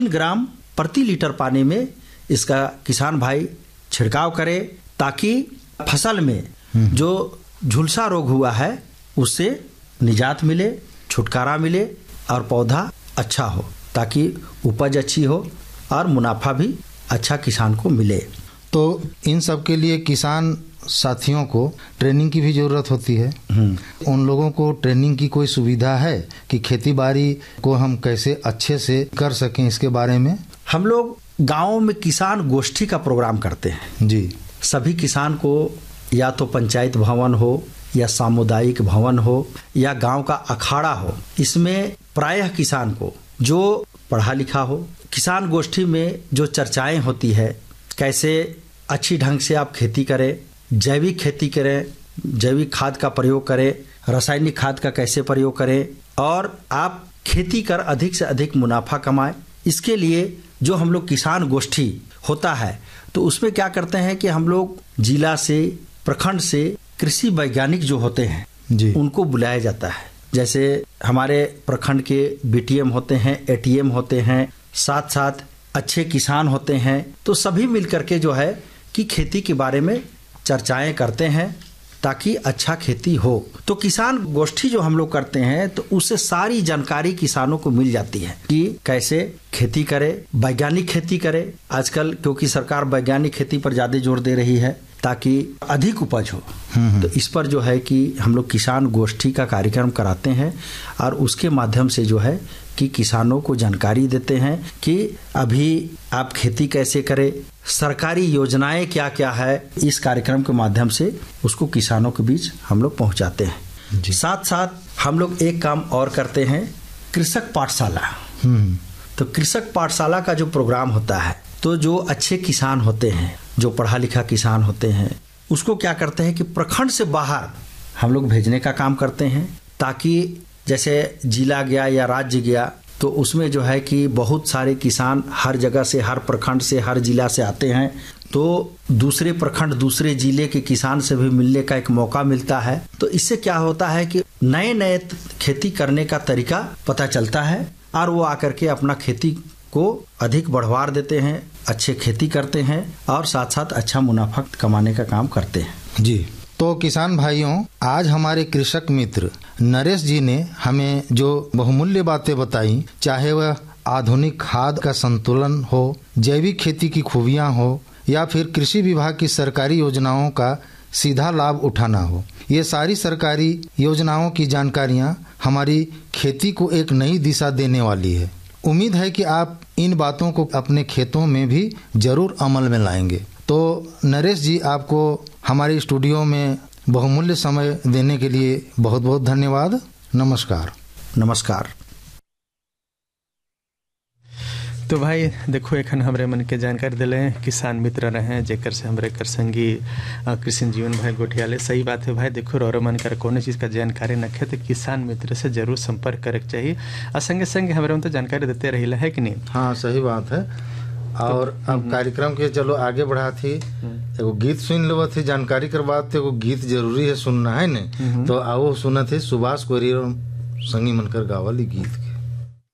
ग्राम प्रति लीटर पानी में इसका किसान भाई छिड़काव करे, ताकि फसल में जो झुलसा रोग हुआ है उससे निजात मिले, छुटकारा मिले और पौधा अच्छा हो, ताकि उपज अच्छी हो और मुनाफा भी अच्छा किसान को मिले। तो इन सब के लिए किसान साथियों को ट्रेनिंग की भी जरूरत होती है। उन लोगों को ट्रेनिंग की कोई सुविधा है कि खेती बाड़ी को हम कैसे अच्छे से कर सकें, इसके बारे में? हम लोग गाँव में किसान गोष्ठी का प्रोग्राम करते हैं जी। सभी किसान को या तो पंचायत भवन हो या सामुदायिक भवन हो या गांव का अखाड़ा हो, इसमें प्रायः किसान को जो पढ़ा लिखा हो, किसान गोष्ठी में जो चर्चाएं होती है, कैसे अच्छी ढंग से आप खेती करें, जैविक खेती करें, जैविक खाद का प्रयोग करें, रासायनिक खाद का कैसे प्रयोग करें और आप खेती कर अधिक से अधिक मुनाफा कमाएं। इसके लिए जो हम लोग किसान गोष्ठी होता है तो उसमें क्या करते हैं कि हम लोग जिला से, प्रखंड से कृषि वैज्ञानिक जो होते हैं जी, उनको बुलाया जाता है। जैसे हमारे प्रखंड के बीटीएम होते हैं, एटीएम होते हैं, साथ साथ अच्छे किसान होते हैं, तो सभी मिलकर के जो है कि खेती के बारे में चर्चाएं करते हैं ताकि अच्छा खेती हो। तो किसान गोष्ठी जो हम लोग करते हैं तो उससे सारी जानकारी किसानों को मिल जाती है कि कैसे खेती करे, वैज्ञानिक खेती करे। आजकल क्योंकि सरकार वैज्ञानिक खेती पर ज्यादा जोर दे रही है ताकि अधिक उपज हो, तो इस पर जो है कि हम लोग किसान गोष्ठी का कार्यक्रम कराते हैं और उसके माध्यम से जो है कि किसानों को जानकारी देते हैं कि अभी आप खेती कैसे करें, सरकारी योजनाएं क्या क्या है। इस कार्यक्रम के माध्यम से उसको किसानों के बीच हम लोग पहुंचाते हैं। साथ साथ हम लोग एक काम और करते हैं, कृषक पाठशाला। तो कृषक पाठशाला का जो प्रोग्राम होता है, तो जो अच्छे किसान होते हैं, जो पढ़ा लिखा किसान होते हैं, उसको क्या करते हैं कि प्रखंड से बाहर हम लोग भेजने का काम करते हैं, ताकि जैसे जिला गया या राज्य गया तो उसमें जो है कि बहुत सारे किसान हर जगह से, हर प्रखंड से, हर जिला से आते हैं, तो दूसरे प्रखंड, दूसरे जिले के किसान से भी मिलने का एक मौका मिलता है। तो इससे क्या होता है कि नए नए खेती करने का तरीका पता चलता है और वो आकर के अपना खेती को अधिक बढ़ावा देते हैं, अच्छे खेती करते हैं और साथ साथ अच्छा मुनाफा कमाने का काम करते हैं। जी। तो किसान भाइयों, आज हमारे कृषक मित्र नरेश जी ने हमें जो बहुमूल्य बातें बताई, चाहे वह आधुनिक खाद का संतुलन हो, जैविक खेती की खूबियां हो या फिर कृषि विभाग की सरकारी योजनाओं का सीधा लाभ उठाना हो, ये सारी सरकारी योजनाओं की जानकारियां हमारी खेती को एक नई दिशा देने वाली है। उम्मीद है कि आप इन बातों को अपने खेतों में भी जरूर अमल में लाएंगे। तो नरेश जी, आपको हमारे स्टूडियो में बहुमूल्य समय देने के लिए बहुत बहुत धन्यवाद। नमस्कार। नमस्कार। तो भाई देखो, एखन हमरे मन के जानकारी दिले किसान मित्र रहे जेकर से हमरे कर संगी कृष्ण जीवन भाई गोठियाले। सही बात है भाई, देखो रोरो मन कर कोनो चीज़ का जानकारी नखे तो किसान मित्र से जरूर संपर्क करे चाहिए और संगे संगे हमरे तो जानकारी देते रही है कि नहीं। हाँ, सही बात है। और अब कार्यक्रम के चलो आगे बढ़ा थी, एगो गीत सुन लो थी, जानकारी कर बात थे, एगो गीत जरूरी है सुनना है ने, तो आओ सुना थे सुभाष कोरी संगी मनकर गावली गीत के।